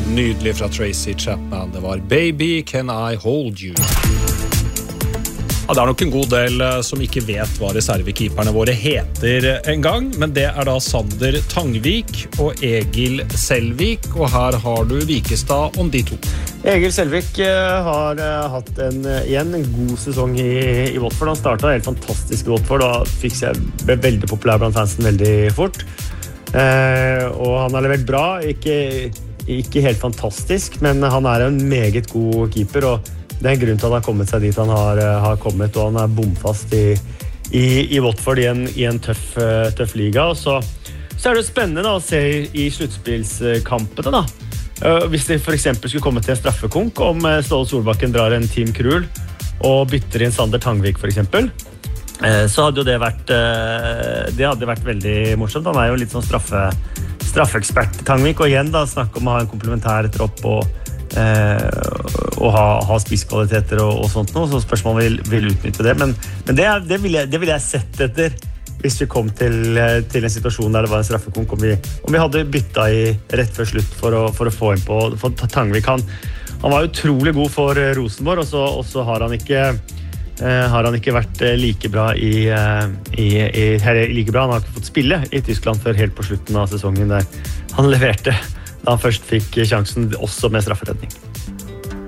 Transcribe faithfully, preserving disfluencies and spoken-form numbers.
Nydelig fra Tracy Chapman. Det var Baby, Can I Hold You? Ja, det er nok en god del som ikke vet hva reservekeeperne våre heter en gang, men det er da Sander Tangvik og Egil Selvik, og her har du Vikestad om de to. Egil Selvik har hatt en, igjen en god sesong i, i Watford. Han startet helt fantastisk i Watford, og fikk seg veldig populær blant fansen veldig fort. Eh, og han har levert bra, ikke, ikke helt fantastisk, men han er en meget god keeper, og det er en grunn til at han har kommet seg dit han har, har kommet, og han er bomfast i, i, i Watford i en, i en tøff, tøff liga. Og så, så er det spennende da, å se i, i sluttspillskampene da. Uh, hvis det for eksempel skulle komme til en straffekonk, om Ståle Solbakken drar en Team Krul og bytter inn Sander Tangvik for eksempel, uh, så hadde jo det vært, uh, det hadde vært veldig morsomt. Han er jo litt sånn straffe, straffeekspert Tangvik, og igjen da, snakke om å ha en komplementær tropp og Eh, og ha, ha spisskvaliteter og, og sånt noe, så spørsmålet vil, vil utnytte det, men, men det, er, det, vil jeg, det vil jeg sett etter hvis vi kom til, til en situasjon der det var en straffekonk, om vi, om vi hadde byttet i rett før slutt for å, for å få inn på for Tangvik. Han, han var utrolig god for Rosenborg, og så, og så har han ikke eh, har han ikke vært like bra i, i, i her, like bra, han har ikke fått spille i Tyskland før helt på slutten av sesongen der han leverte da han først fikk sjansen også med strafferedning.